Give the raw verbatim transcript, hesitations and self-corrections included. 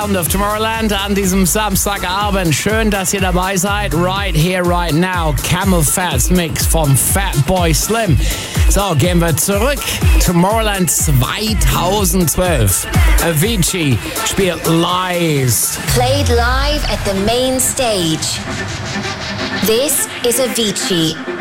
Of Tomorrowland an diesem Samstagabend. Schön, dass ihr dabei seid. Right here, right now. Camel Fats Mix von Fatboy Slim. So, gehen wir zurück. Tomorrowland zweitausendzwölf. Avicii spielt Lies. Played live at the main stage. This is Avicii.